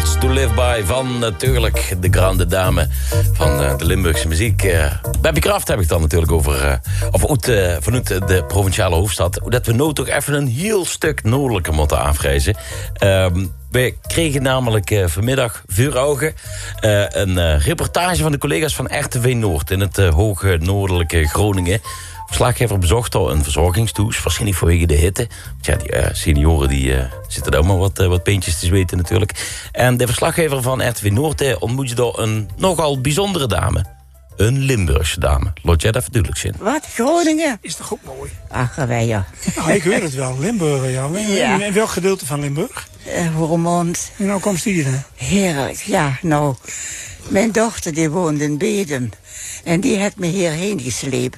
Words to Live By van natuurlijk de grande dame van de Limburgse muziek. Beppie Kraft heb ik dan natuurlijk over, vanuit de provinciale hoofdstad. Dat we nou toch even een heel stuk noordelijker moeten afreizen. We kregen namelijk vanmiddag vuur ogen een reportage van de collega's van RTV Noord in het hoge noordelijke Groningen. Verslaggever bezocht al een verzorgingstoes, waarschijnlijk vanwege de hitte. Ja, die senioren die zitten daar ook maar wat pintjes te zweten natuurlijk. En de verslaggever van RTV Noord ontmoet je door een nogal bijzondere dame. Een Limburgse dame. Laat jij dat even duidelijk zien. Wat? Groningen? Is toch ook mooi? Ach, wij ja. Nou, ik weet het wel. Limburg, ja. Ja. In welk gedeelte van Limburg? Roermond. En nou komt die dan? Heerlijk, ja, nou. Mijn dochter die woont in Bedum. En die heeft me hierheen gesleept.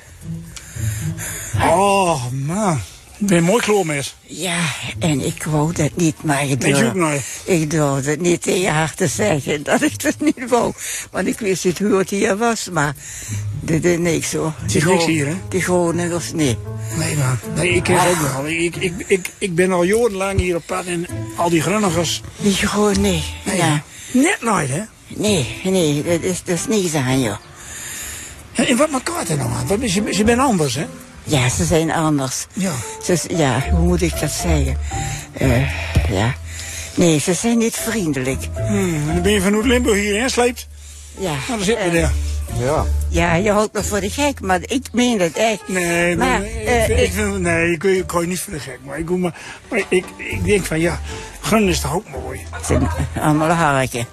Oh, man. Ik ben een mooi kloormes. Ja, en ik wou dat niet, maar ik durfde het niet tegen haar te zeggen dat ik het niet wou. Want ik wist niet hoe het hier was, maar dit is niks hoor. Het is niks hier, hè? Die Groningers, nee. Nee, man. Nee, ik ken het ook wel. Ik ben al jarenlang hier op pad en al die Groningers. Die gewoon, nee. Ja. Net nooit, hè? Nee, dat is niks aan, joh. En wat maakt het nou aan? Ze zijn anders, hè? Ja, ze zijn anders. Ja. Ja, hoe moet ik dat zeggen? Ja. Nee, ze zijn niet vriendelijk. En dan ben je vanuit Limburg hierheen sleept? Ja. Nou, dan zitten we daar. Ja. Ja, je houdt me voor de gek, maar ik meen het echt. Nee, maar ik kan je niet voor de gek. Maar ik denk van ja, Groningen is toch ook mooi? Het zijn allemaal harken.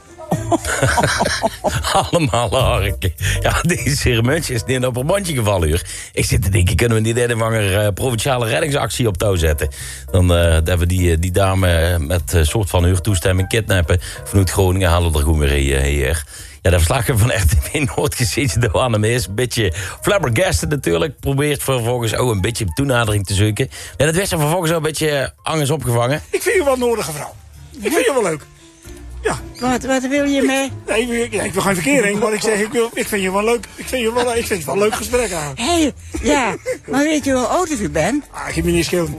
Allemaal harken. Ja, deze ceremonie is niet op een bandje gevallen, hoor. Ik zit te denken, kunnen we die derde provinciale reddingsactie op touw zetten? Dan dat we die dame met soort van huurtoestemming kidnappen vanuit Groningen, halen we er goed weer hier. Ja, de verslaggever van RTV Noord gezien door Anne is een beetje flabbergasted natuurlijk. Probeert vervolgens ook een beetje toenadering te zoeken. Ja, dat werd ze vervolgens ook een beetje angst opgevangen. Ik vind je wel een nodige vrouw. Ik vind je wel leuk. Ja. Wat wil je mee? Nee, ik wil geen verkering, maar ik zeg, ik vind je wel leuk. Ik vind het wel een leuk gesprek aan. Hé, ja, maar weet je hoe oud ik ben? Ik heb me niet schilderen.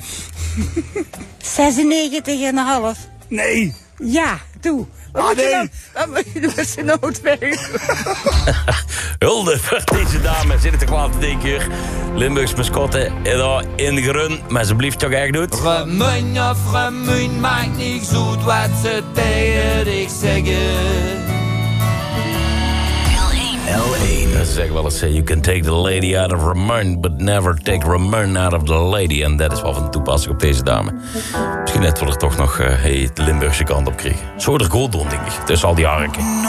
96,5. Nee. Ja, toe. Wat moet je met zijn nood weg? Hulde voor deze dame. Zit het er klaar te denken. Limburgs mascotte in Grun. Maar ze blijft toch echt doet. Remun of remun maakt niet zoet wat ze tegen ik zeggen. L1. Ze zeggen wel eens, you can take the lady out of Remun, but never take Remun out of the lady. En dat is wel van toepassing op deze dame. Misschien net we er toch nog de Limburgse kant op kregen. Zo er goed doen, denk ik. Tussen al die harken.